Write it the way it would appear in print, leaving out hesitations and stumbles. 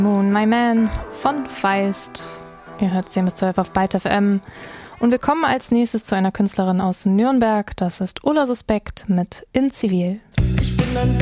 Moon, My Man von Feist. Ihr hört 10 bis 12 auf Byte FM. Und wir kommen als nächstes zu einer Künstlerin aus Nürnberg. Das ist Ulla Suspekt mit In Zivil. Ich bin ein